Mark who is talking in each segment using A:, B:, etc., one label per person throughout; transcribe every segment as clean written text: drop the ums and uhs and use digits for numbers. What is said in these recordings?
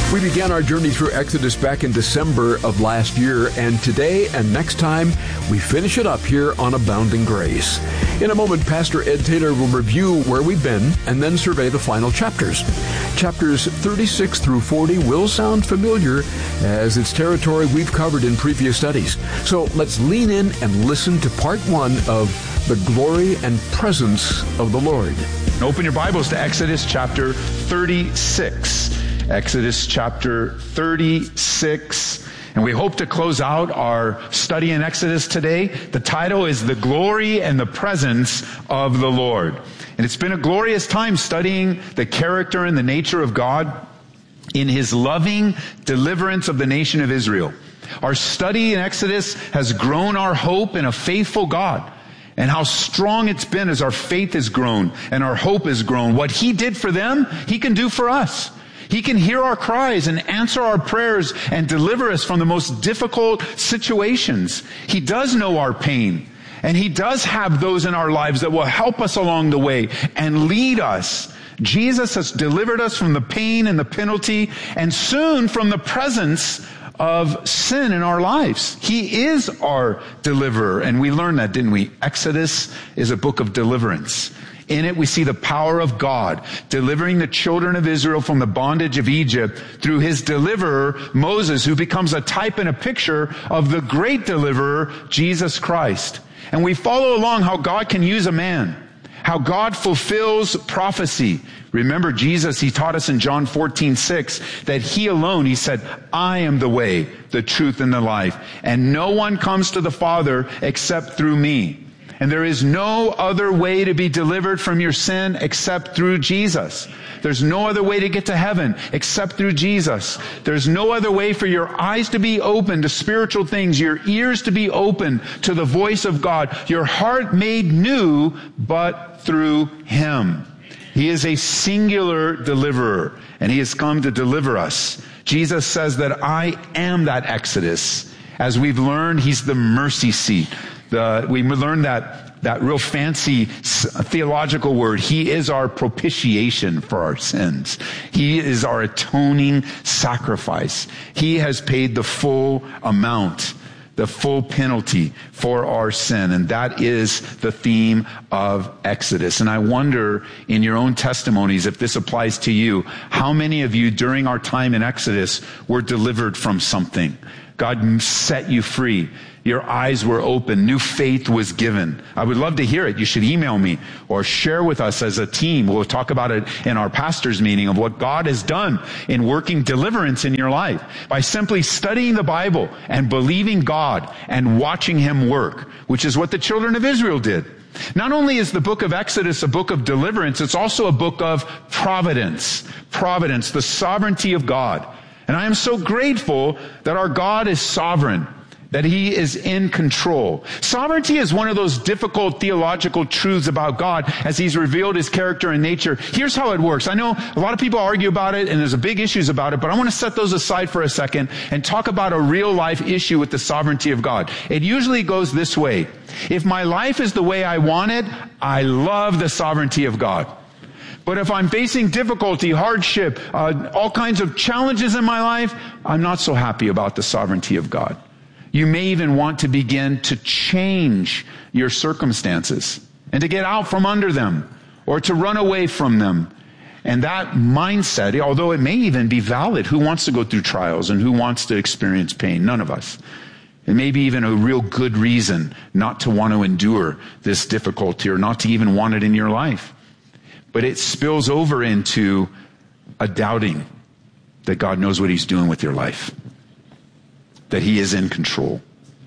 A: We began our journey through Exodus back in December of last year, and today and next time, we finish it up here on Abounding Grace. In a moment, Pastor Ed Taylor will review where we've been and then survey the final chapters. Chapters 36 through 40 will sound familiar as it's territory we've covered in previous studies. So let's lean in and listen to part one of the glory and presence of the Lord.
B: Open your Bibles to Exodus chapter 36. Exodus chapter 36. And we hope to close out our study in Exodus today. The title is The Glory and the Presence of the Lord. And it's been a glorious time studying the character and the nature of God in His loving deliverance of the nation of Israel. Our study in Exodus has grown our hope in a faithful God. And how strong it's been as our faith has grown and our hope has grown. What He did for them, He can do for us. He can hear our cries and answer our prayers and deliver us from the most difficult situations. He does know our pain, and He does have those in our lives that will help us along the way and lead us. Jesus has delivered us from the pain and the penalty, and soon from the presence of sin in our lives. He is our deliverer, and we learned that, didn't we? Exodus is a book of deliverance. In it, we see the power of God delivering the children of Israel from the bondage of Egypt through His deliverer, Moses, who becomes a type and a picture of the great deliverer, Jesus Christ. And we follow along how God can use a man, how God fulfills prophecy. Remember Jesus, He taught us in John 14:6 that He alone, He said, I am the way, the truth, and the life. And no one comes to the Father except through me. And there is no other way to be delivered from your sin except through Jesus. There's no other way to get to heaven except through Jesus. There's no other way for your eyes to be open to spiritual things, your ears to be open to the voice of God, your heart made new, but through Him. He is a singular deliverer, and He has come to deliver us. Jesus says that I am that Exodus. As we've learned, He's the mercy seat. We learned that real fancy theological word. He is our propitiation for our sins. He is our atoning sacrifice. He has paid the full amount, the full penalty for our sin. And that is the theme of Exodus. And I wonder in your own testimonies, if this applies to you, how many of you during our time in Exodus were delivered from something? God set you free. Your eyes were open. New faith was given. I would love to hear it. You should email me or share with us as a team. We'll talk about it in our pastor's meeting of what God has done in working deliverance in your life by simply studying the Bible and believing God and watching Him work, which is what the children of Israel did. Not only is the book of Exodus a book of deliverance, it's also a book of providence. Providence, the sovereignty of God. And I am so grateful that our God is sovereign, that He is in control. Sovereignty is one of those difficult theological truths about God as He's revealed His character and nature. Here's how it works. I know a lot of people argue about it and there's big issues about it, but I want to set those aside for a second and talk about a real life issue with the sovereignty of God. It usually goes this way. If my life is the way I want it, I love the sovereignty of God. But if I'm facing difficulty, hardship, all kinds of challenges in my life, I'm not so happy about the sovereignty of God. You may even want to begin to change your circumstances and to get out from under them or to run away from them. And that mindset, although it may even be valid, who wants to go through trials and who wants to experience pain? None of us. It may be even a real good reason not to want to endure this difficulty or not to even want it in your life. But it spills over into a doubting that God knows what He's doing with your life, that He is in control.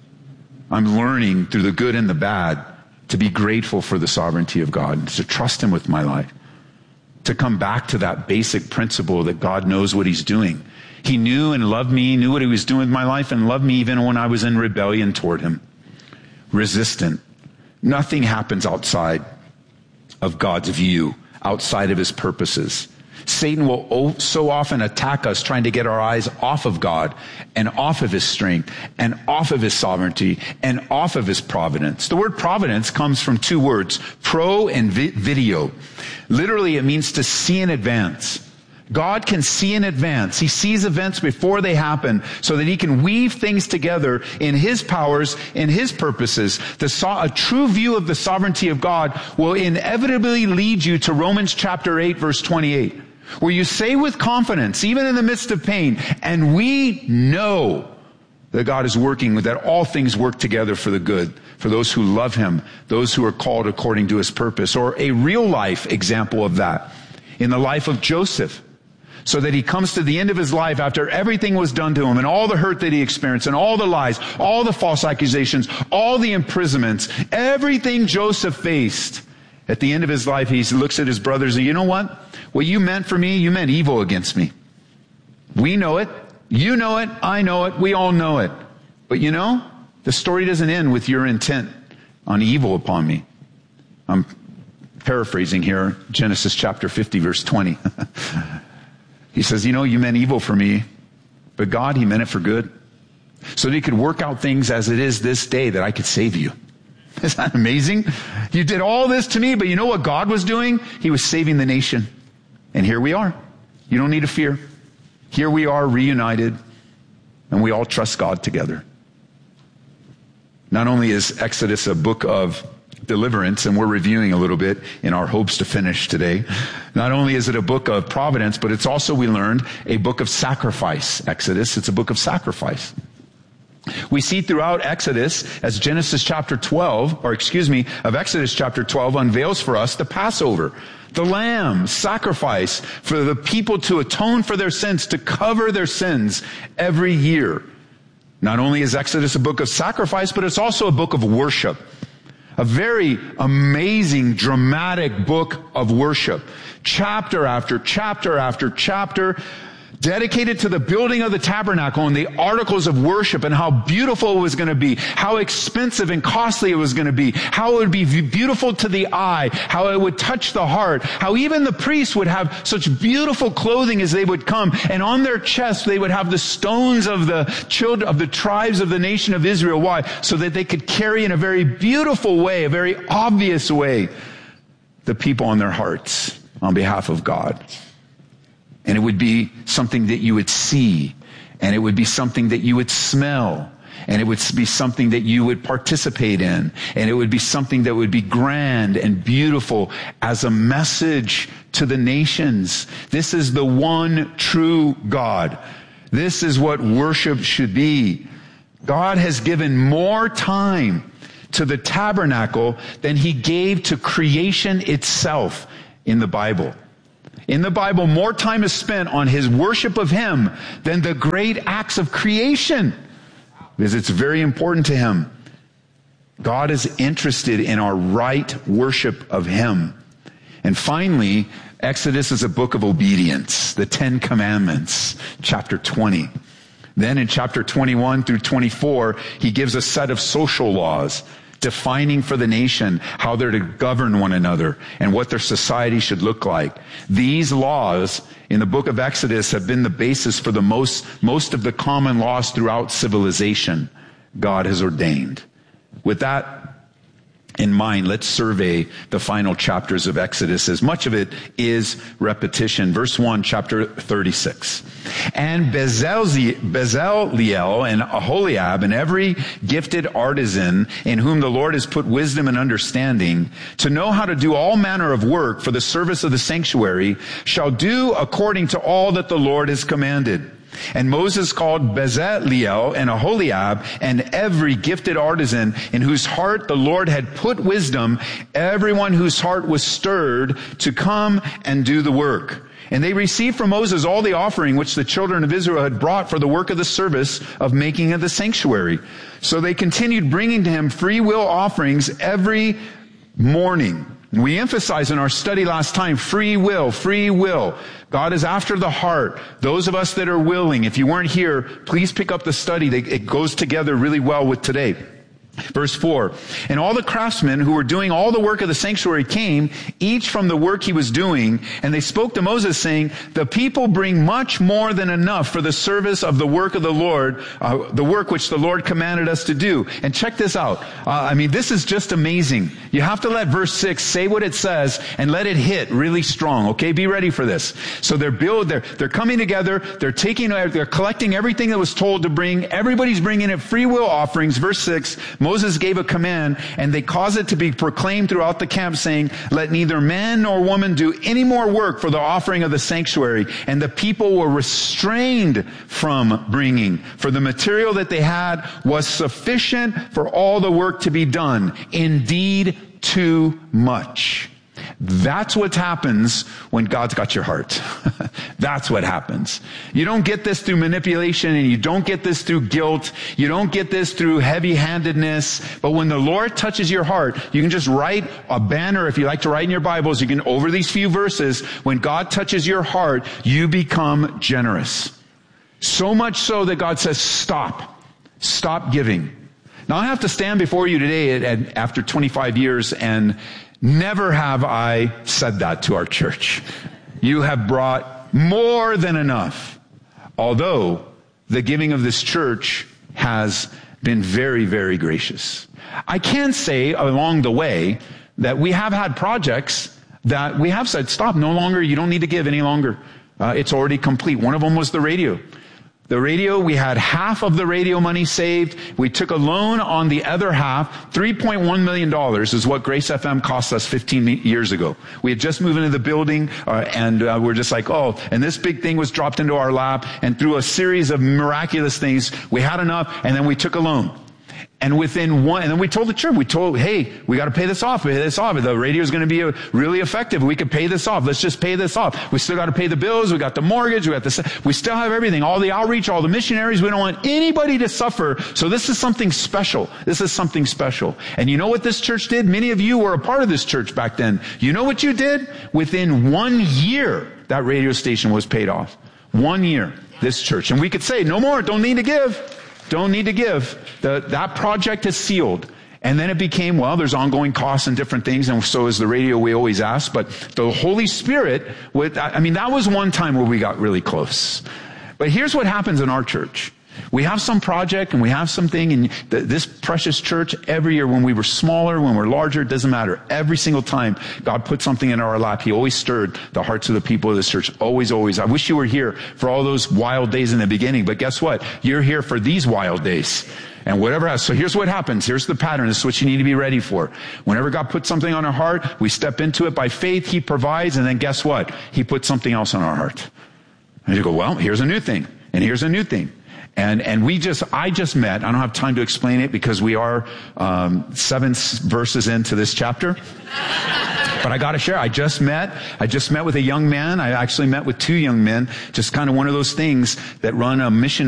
B: I'm learning through the good and the bad to be grateful for the sovereignty of God, to trust Him with my life, to come back to that basic principle that God knows what He's doing. He knew and loved me, knew what He was doing with my life, and loved me even when I was in rebellion toward Him, resistant. Nothing happens outside of God's view, outside of His purposes. Satan will so often attack us trying to get our eyes off of God and off of His strength and off of His sovereignty and off of His providence. The word providence comes from two words, pro and video. Literally, it means to see in advance. God can see in advance. He sees events before they happen so that he can weave things together in his powers, in his purposes. A true view of the sovereignty of God will inevitably lead you to Romans chapter 8, verse 28, where you say with confidence, even in the midst of pain, and we know that God is working, that all things work together for the good, for those who love him, those who are called according to his purpose. Or a real life example of that in the life of Joseph. So that he comes to the end of his life after everything was done to him and all the hurt that he experienced and all the lies, all the false accusations, all the imprisonments, everything Joseph faced. At the end of his life, he looks at his brothers and, you know what? What you meant for me, you meant evil against me. We know it. You know it. I know it. We all know it. But you know, the story doesn't end with your intent on evil upon me. I'm paraphrasing here, Genesis chapter 50, verse 20. He says, you know, you meant evil for me, but God, he meant it for good. So that he could work out things as it is this day that I could save you. Isn't that amazing? You did all this to me, but you know what God was doing? He was saving the nation. And here we are. You don't need to fear. Here we are reunited, and we all trust God together. Not only is Exodus a book of deliverance, and we're reviewing a little bit in our hopes to finish today. Not only is it a book of providence, but it's also, we learned, a book of sacrifice. Exodus, it's a book of sacrifice. We see throughout Exodus, as of Exodus chapter 12 unveils for us the Passover, the lamb sacrifice for the people to atone for their sins, to cover their sins every year. Not only is Exodus a book of sacrifice, but it's also a book of worship. A very amazing, dramatic book of worship. Chapter after chapter after chapter, dedicated to the building of the tabernacle and the articles of worship and how beautiful it was going to be, how expensive and costly it was going to be, how it would be beautiful to the eye, how it would touch the heart, how even the priests would have such beautiful clothing as they would come, and on their chests they would have the stones of the children of the tribes of the nation of Israel. Why? So that they could carry in a very beautiful way, a very obvious way, the people on their hearts on behalf of God. And it would be something that you would see, and it would be something that you would smell, and it would be something that you would participate in, and it would be something that would be grand and beautiful as a message to the nations. This is the one true God. This is what worship should be. God has given more time to the tabernacle than he gave to creation itself in the Bible. In the Bible, more time is spent on his worship of him than the great acts of creation, because it's very important to him. God is interested in our right worship of him. And finally, Exodus is a book of obedience, the 10 Commandments, chapter 20. Then in chapter 21 through 24, he gives a set of social laws, defining for the nation how they're to govern one another and what their society should look like. These laws in the book of Exodus have been the basis for the most of the common laws throughout civilization God has ordained. With that in mind, let's survey the final chapters of Exodus, as much of it is repetition. Verse 1, chapter 36. And Bezaleel and Aholiab and every gifted artisan in whom the Lord has put wisdom and understanding to know how to do all manner of work for the service of the sanctuary shall do according to all that the Lord has commanded. And Moses called Bezaleel and Aholiab and every gifted artisan in whose heart the Lord had put wisdom, everyone whose heart was stirred to come and do the work. And they received from Moses all the offering which the children of Israel had brought for the work of the service of making of the sanctuary. So they continued bringing to him free will offerings every morning. We emphasized in our study last time, free will, free will. God is after the heart. Those of us that are willing, if you weren't here, please pick up the study. It goes together really well with today. Verse 4, and all the craftsmen who were doing all the work of the sanctuary came, each from the work he was doing, and they spoke to Moses saying, the people bring much more than enough for the service of the work of the Lord, the work which the Lord commanded us to do. And check this out. This is just amazing. You have to let verse 6 say what it says and let it hit really strong. Okay, be ready for this. So they're coming together, they're collecting everything that was told to bring. Everybody's bringing it free will offerings. Verse 6, Moses gave a command, and they caused it to be proclaimed throughout the camp, saying, let neither man nor woman do any more work for the offering of the sanctuary. And the people were restrained from bringing, for the material that they had was sufficient for all the work to be done. Indeed, too much. That's what happens when God's got your heart. That's what happens. You don't get this through manipulation, and you don't get this through guilt. You don't get this through heavy-handedness. But when the Lord touches your heart, you can just write a banner. If you like to write in your Bibles, you can, over these few verses, when God touches your heart, you become generous. So much so that God says, stop giving. Now I have to stand before you today after 25 years, and never have I said that to our church. You have brought more than enough. Although the giving of this church has been very, very gracious. I can say along the way that we have had projects that we have said, stop, no longer, you don't need to give any longer. It's already complete. One of them was the radio. The radio, we had half of the radio money saved. We took a loan on the other half. $3.1 million is what Grace FM cost us 15 years ago. We had just moved into the building, and we're just like, and this big thing was dropped into our lap, and through a series of miraculous things, we had enough, and then we took a loan. And and then we told the church, hey, we got to pay this off. The radio is going to be really effective. We could pay this off. Let's just pay this off. We still got to pay the bills. We got the mortgage. We still have everything. All the outreach, all the missionaries. We don't want anybody to suffer. So this is something special. And you know what this church did? Many of you were a part of this church back then. You know what you did? Within 1 year, that radio station was paid off. 1 year, this church. And we could say, no more, don't need to give. Don't need to give. That project is sealed. And then it became, there's ongoing costs and different things, and so is the radio, we always ask. But the Holy Spirit, that was one time where we got really close. But here's what happens in our church. We have some project and we have something, and this precious church, every year when we were smaller, when we're larger, it doesn't matter. Every single time God put something in our lap, He always stirred the hearts of the people of this church. Always, always. I wish you were here for all those wild days in the beginning, but guess what? You're here for these wild days. And whatever else. So here's what happens. Here's the pattern. This is what you need to be ready for. Whenever God puts something on our heart, we step into it by faith. He provides, and then guess what? He puts something else on our heart. And you go, here's a new thing. And here's a new thing. And I just met, I don't have time to explain it because we are 7 verses into this chapter. But I got to share, I just met with a young man. I actually met with 2 young men, just kind of one of those things that run a mission